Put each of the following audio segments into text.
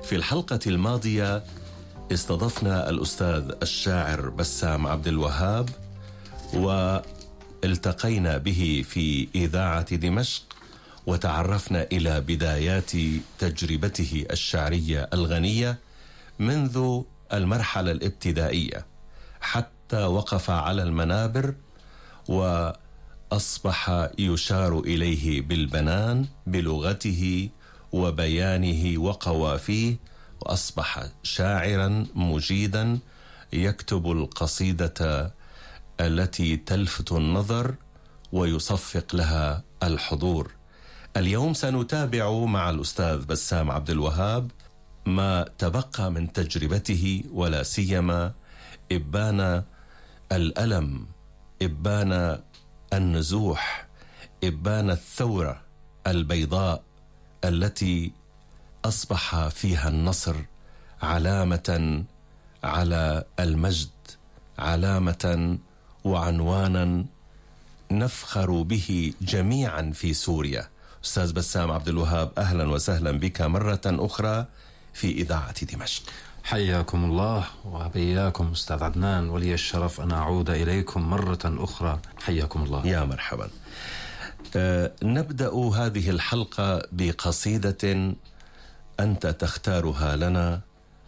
في الحلقة الماضية استضفنا الأستاذ الشاعر بسام عبد الوهاب، والتقينا به في إذاعة دمشق، وتعرفنا إلى بدايات تجربته الشعرية الغنية منذ المرحلة الابتدائية حتى وقف على المنابر وأصبح يشار إليه بالبنان بلغته وبيانه وقوافيه، وأصبح شاعرا مجيدا يكتب القصيدة التي تلفت النظر ويصفق لها الحضور. اليوم سنتابع مع الأستاذ بسام عبد الوهاب ما تبقى من تجربته، ولا سيما إبان الألم، إبان النزوح، إبان الثورة البيضاء التي أصبح فيها النصر علامة على المجد، علامة وعنوانا نفخر به جميعا في سوريا. أستاذ بسام عبد الوهاب، أهلا وسهلا بك مرة أخرى في إذاعة دمشق. حياكم الله وبياكم أستاذ عدنان، ولي الشرف أن أعود إليكم مرة أخرى. حياكم الله. يا مرحبا. نبدأ هذه الحلقة بقصيدة أنت تختارها لنا،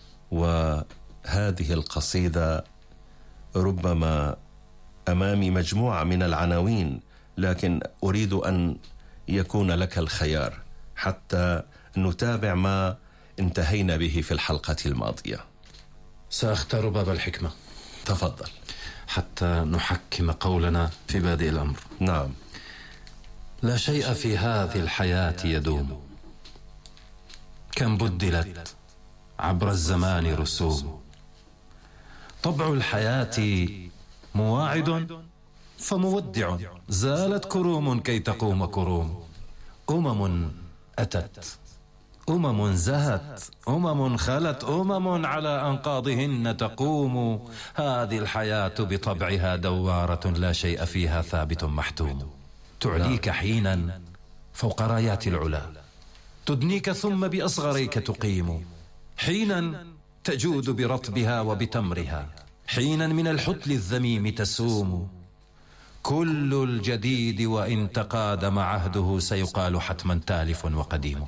وهذه القصيدة ربما أمامي مجموعة من العناوين، لكن أريد أن يكون لك الخيار حتى نتابع ما انتهينا به في الحلقة الماضية. سأختار باب الحكمة. تفضل. حتى نحكم قولنا في بادئ الأمر. نعم. لا شيء في هذه الحياة يدوم، كم بدلت عبر الزمان رسوم. طبع الحياة مواعد فمودع، زالت كروم كي تقوم كروم. أمم أتت، أمم زهت، أمم خلت، أمم على أنقاضهن تقوم. هذه الحياة بطبعها دوارة، لا شيء فيها ثابت محتوم. تعليك حينا فوق رايات العلا، تدنيك ثم بأصغريك تقيم. حينا تجود برطبها وبتمرها، حينا من الحتل الذميم تسوم. كل الجديد وإن تقادم عهده سيقال حتما تالف وقديم.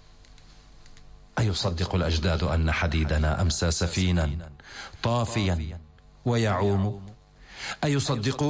أيصدق الأجداد أن حديدنا أمسى سفينا طافيا ويعوم؟ أيصدقون